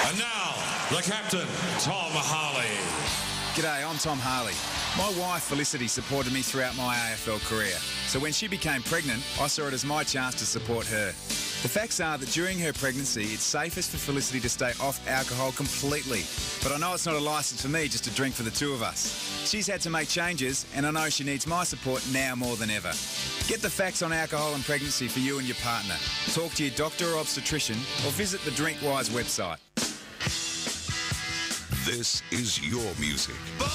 And now, the captain, Tom Harley. G'day, I'm Tom Harley. My wife Felicity supported me throughout my AFL career, so when she became pregnant, I saw it as my chance to support her. The facts are that during her pregnancy, it's safest for Felicity to stay off alcohol completely. But I know it's not a licence for me just to drink for the two of us. She's had to make changes, and I know she needs my support now more than ever. Get the facts on alcohol and pregnancy for you and your partner. Talk to your doctor or obstetrician, or visit the Drinkwise website. This is your music.